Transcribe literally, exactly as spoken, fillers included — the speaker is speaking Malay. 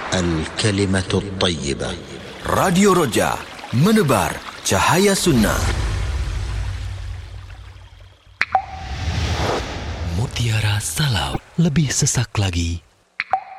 الكلمة الطيبة. Radio Roja, menebar cahaya sunnah. Mutiara Salam, lebih sesak lagi